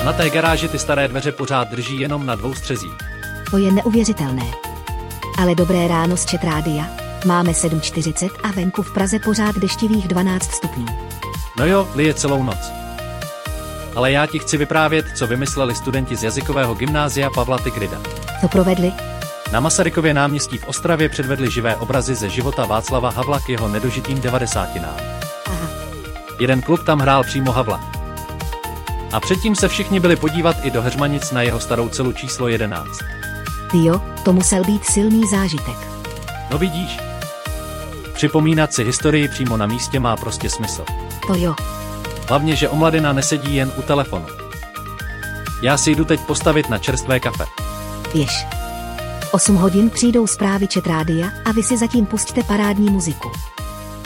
Na té garáži ty staré dveře pořád drží jenom na 2 střezích. To je neuvěřitelné. Ale dobré ráno z Chat Rádia. Máme 7:40 a venku v Praze pořád deštivých 12 stupňů. No jo, lije celou noc. Ale já ti chci vyprávět, co vymysleli studenti z jazykového gymnázia Pavla Tygrida. Co provedli? Na Masarykově náměstí v Ostravě předvedli živé obrazy ze života Václava Havla k jeho nedožitým 90. Aha. Jeden klub tam hrál přímo Havla. A předtím se všichni byli podívat i do Heřmanic na jeho starou celu číslo 11. Tyjo, to musel být silný zážitek. No vidíš? Připomínat si historii přímo na místě má prostě smysl. To jo. Hlavně, že omladina nesedí jen u telefonu. Já si jdu teď postavit na čerstvé kafe. Běž. V 8 hodin přijdou zprávy Chat Rádia a vy si zatím pusťte parádní muziku.